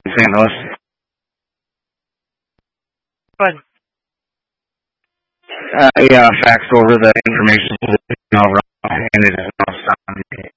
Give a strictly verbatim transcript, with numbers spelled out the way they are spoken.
Saint Louis. But Uh, yeah, faxed over the information over, and it is now signed.